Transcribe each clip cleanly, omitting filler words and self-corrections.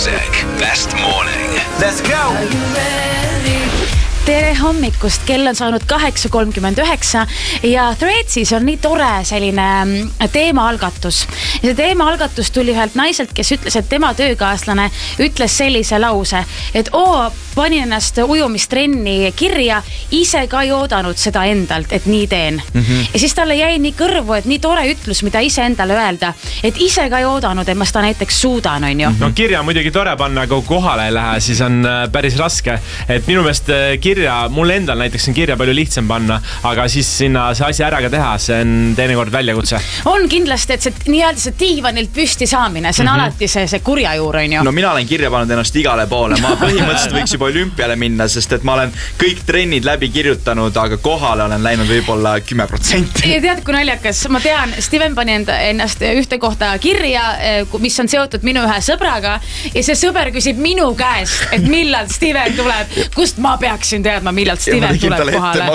Music Best Morning. Let's go! Tere hommikust, kell on saanud 8:39 ja Threadsis on nii tore selline teemaalgatus. Ja see teemaalgatus tuli ühelt naiselt, kes ütles, et tema töökaaslane ütles sellise lause, et panin ennast ujumistrenni kirja, ise ka ei oodanud seda endalt, et nii teen. Ja siis talle jäi nii kõrvu, et nii tore ütlus, mida ise endale öelda, et ise ka ei oodanud, et ma seda näiteks suudan, on ju. No kirja muidugi tore panna, kui kohale ei lähe, siis on päris raske. Et minu meelest mul endal näiteks on kirja palju lihtsam panna, aga siis sinna see asi ära ka teha, see on teinekord väljakutse. On kindlasti, et see nii-öelda see diivanilt püsti saamine, see on alati see kurja juur, on ju. No mina olen kirja pannud ennast igale poole, ma põhimõtteliselt võiks juba olümpiale minna, sest et ma olen kõik trennid läbi kirjutanud, aga kohale olen läinud võib-olla 10%. Ja tead, kui naljakas, ma tean, Steven pani ennast ühte kohta kirja, mis on seotud minu ühe sõbraga ja see sõber küsib minu käest, et millal Steven tuleb, kust ma peaksin teadma, millal Steven tuleb kohale.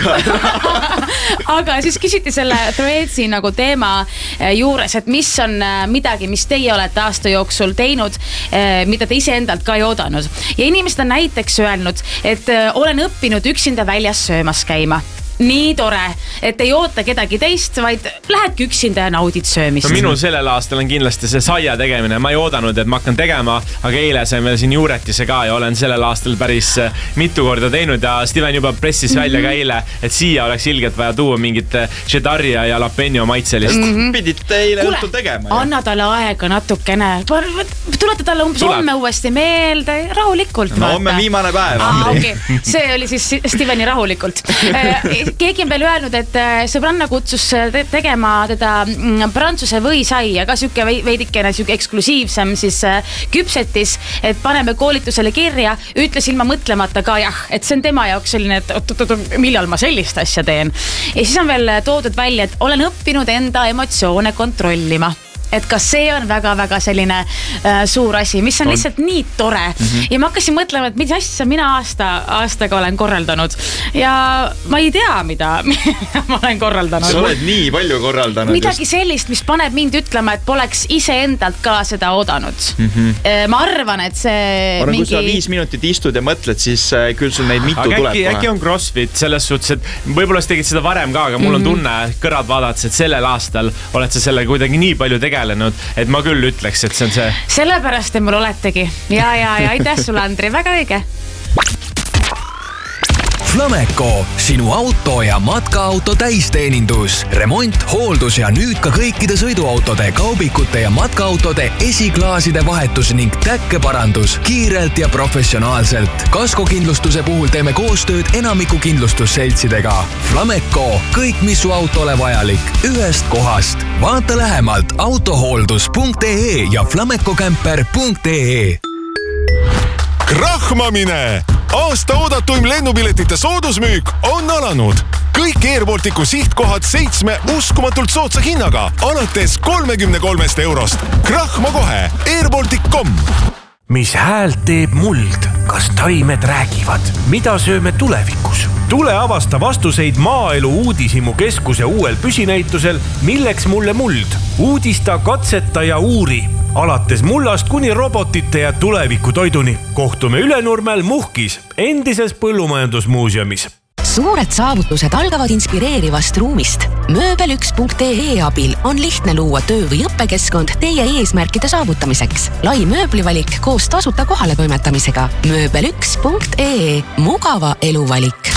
Aga siis küsiti selle Threadsi nagu teema juures, et mis on midagi, mis teie olete aasta jooksul teinud, mida te ise endalt ka ei oodanud. Ja inimesed on näiteks öelnud, et olen õppinud üksinda väljas söömas käima. Nii tore, et ei oota kedagi teist, vaid lähedki üksinda ja naudid söömist. No minul sellel aastal on kindlasti see saia tegemine. Ma ei oodanud, et ma hakkan tegema, aga eile saime siin juuretise ka ja olen sellel aastal päris mitu korda teinud ja Steven juba pressis välja ka eile, et siia oleks ilgelt vaja tuua mingit chedaria ja jalapeno maitselist. Pidite eile õhtul tegema. Anna talle aega natukene. Tulete talle umbes homme uuesti meelde, rahulikult. No homme viimane päev. Okay. See oli siis Steveni rahulikult. Keegi on veel öelnud, et sõbranna kutsus tegema teda prantsuse võisai ja ka süke veidikene eksklusiivsem siis küpsetis, et paneme koolitusele kirja, ütles ilma mõtlemata ka jah, et see on tema jaoks selline, et millal ma sellist asja teen. Ja siis on veel toodud välja, et olen õppinud enda emotsioone kontrollima. Et ka see on väga-väga selline suur asi, mis on lihtsalt nii tore. Ja ma hakkasin mõtlema, et mis asja mina aastaga olen korraldanud. Ja ma ei tea, mida ma olen korraldanud. Sa oled nii palju korraldanud. Midagi sellist, mis paneb mind ütlema, et poleks ise endalt ka seda oodanud. Ma arvan, et see kui sa 5 minutit istud ja mõtled, siis küll sul neid mitu aga tuleb. Äkki on CrossFit selles suhtes, et võib-olla sa tegid seda varem ka, aga mul on tunne kõrvad vaadates, et sellel aastal oled sa selle kuidagi nii palju et ma küll ütleks, et see on see. Sellepärast, et mul oletegi. Ja aitäh sulle, Andri, väga õige. Flameco, sinu auto ja matkaauto täisteenindus. Remont, hooldus ja nüüd ka kõikide sõiduautode, kaubikute ja matkaautode esiklaaside vahetus ning täkkeparandus kiirelt ja professionaalselt. Kaskokindlustuse puhul teeme koostööd enamiku kindlustusseltsidega. Flameco, kõik mis su autole vajalik ühest kohast. Vaata lähemalt autohooldus.ee ja flamecocamper.ee. Krahmamine! Aasta oodatuim lennupiletite soodusmüük on alanud. Kõik Air Balticu sihtkohad 7 uskumatult soodsa hinnaga, alates 33 €. Krahma kohe, airbaltic.com. Mis häält teeb muld? Kas taimed räägivad? Mida sööme tulevikus? Tule avasta vastuseid Maaelu Uudishimu keskuse uuel püsinäitusel Milleks mulle muld? Uudista, katseta ja uuri. Alates mullast kuni robotite ja tulevikutoiduni. Kohtume Ülenurmel Muhkis, endises põllumajandusmuuseumis. Suured saavutused algavad inspireerivast ruumist. Mööbel1.ee abil on lihtne luua töö- või õppekeskkond teie eesmärkide saavutamiseks. Lai mööblivalik koos tasuta kohale toimetamisega. Mööbel1.ee. Mugava eluvalik.